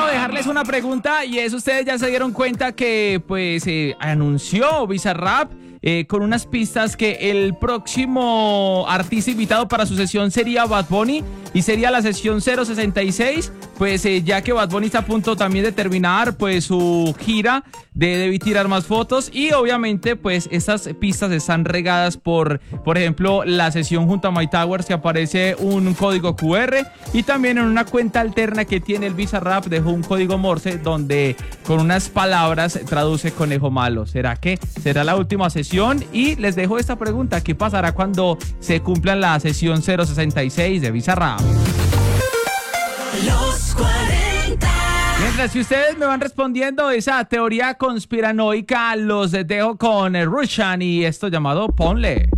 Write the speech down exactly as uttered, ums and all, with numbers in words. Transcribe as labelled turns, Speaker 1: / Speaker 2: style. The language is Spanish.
Speaker 1: dejarles una pregunta y es, ustedes ya se dieron cuenta que pues eh, anunció Bizarrap eh, con unas pistas que el próximo artista invitado para su sesión sería Bad Bunny y sería la sesión cero sesenta y seis, pues eh, ya que Bad Bunny está a punto también de terminar pues su gira de Debí Tirar Más Fotos y obviamente pues estas pistas están regadas por, por ejemplo, la sesión junto a My Towers que aparece un código cu erre y también en una cuenta alterna que tiene el Bizarrap dejó un código Morse donde con unas palabras traduce conejo malo. ¿Será que será la última sesión? Y les dejo esta pregunta: ¿qué pasará cuando se cumpla la sesión cero sesenta y seis de Bizarrap?
Speaker 2: Los cuarenta.
Speaker 1: Mientras que ustedes me van respondiendo esa teoría conspiranoica, los dejo con Rushan y esto llamado Ponle.